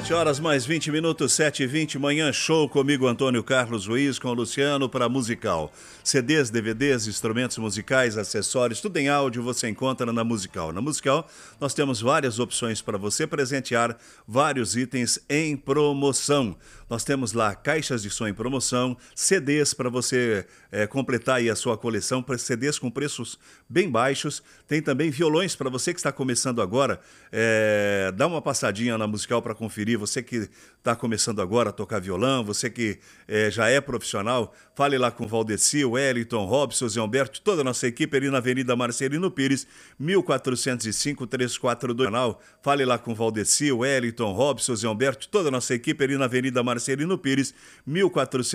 7 horas mais 20 minutos, 7h20, manhã show comigo, Antônio Carlos Ruiz, com o Luciano para Musical. CDs, DVDs, instrumentos musicais, acessórios, tudo em áudio você encontra na Musical. Na Musical nós temos várias opções para você presentear vários itens em promoção. Nós temos lá caixas de som em promoção, CDs para você completar aí a sua coleção, CDs com preços bem baixos. Tem também violões para você que está começando agora. Dá uma passadinha na Musical para conferir. Você que está começando agora a tocar violão, você que já é profissional, fale lá com o Valdeci, o Wellington, Robson, Zé Humberto, toda a nossa equipe ali na Avenida Marcelino Pires, 1405-342. Fale lá com o Valdeci, o Wellington, Robson, Zé Humberto, toda a nossa equipe ali na Avenida Marcelino Pires, 1405.